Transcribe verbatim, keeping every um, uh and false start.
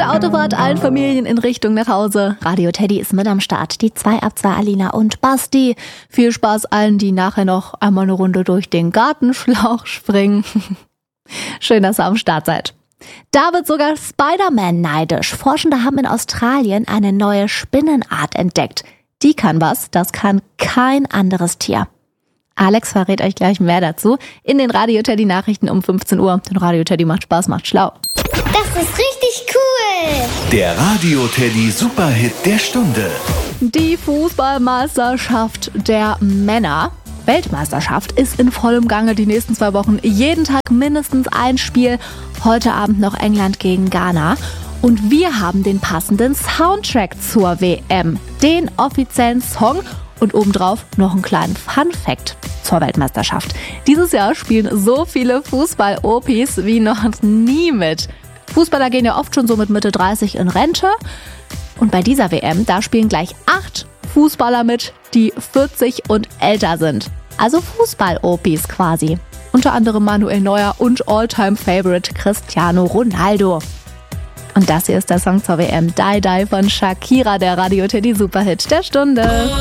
gute Autofahrt allen Familien in Richtung nach Hause. Radio Teddy ist mit am Start. Die zwei ab zwei Alina und Basti. Viel Spaß allen, die nachher noch einmal eine Runde durch den Gartenschlauch springen. Schön, dass ihr am Start seid. Da wird sogar Spider-Man neidisch. Forschende haben in Australien eine neue Spinnenart entdeckt. Die kann was, das kann kein anderes Tier. Alex verrät euch gleich mehr dazu in den Radio Teddy Nachrichten um fünfzehn Uhr. Denn Radio Teddy macht Spaß, macht schlau. Das ist richtig cool. Der Radio Teddy Superhit der Stunde. Die Fußballmeisterschaft der Männer, Weltmeisterschaft, ist in vollem Gange die nächsten zwei Wochen. Jeden Tag mindestens ein Spiel. Heute Abend noch England gegen Ghana. Und wir haben den passenden Soundtrack zur W M. Den offiziellen Song und obendrauf noch einen kleinen Fun-Fact zur Weltmeisterschaft. Dieses Jahr spielen so viele Fußball-O Ps wie noch nie mit. Fußballer gehen ja oft schon so mit Mitte dreißig in Rente. Und bei dieser W M, da spielen gleich acht Fußballer mit, die vierzig und älter sind. Also Fußball-O Ps quasi. Unter anderem Manuel Neuer und All-Time-Favorite Cristiano Ronaldo. Und das hier ist der Song zur W M, Die Die von Shakira, der Radio Teddy Superhit der Stunde.